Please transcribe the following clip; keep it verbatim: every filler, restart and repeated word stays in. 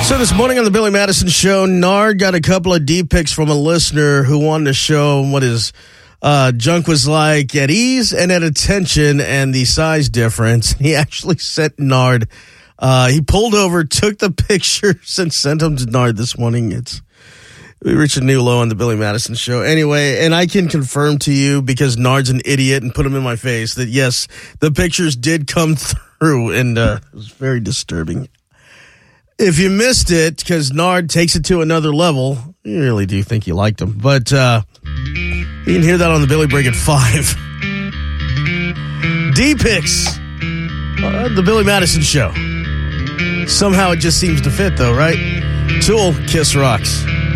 So this morning on the Billy Madison Show, Nard got a couple of D pics from a listener who wanted to show what his uh, junk was like at ease and at attention and the size difference. He actually sent Nard. Uh, he pulled over, took the pictures, and sent them to Nard this morning. It's we reached a new low on the Billy Madison Show. Anyway, and I can confirm to you, because Nard's an idiot and put him in my face, that yes, the pictures did come through, and uh, it was very disturbing. If you missed it, because Nard takes it to another level, you really do think you liked him. But uh, you can hear that on the Billy Break at five. D-Pics, uh, the Billy Madison Show. Somehow it just seems to fit, though, right? Tool, Kiss Rocks.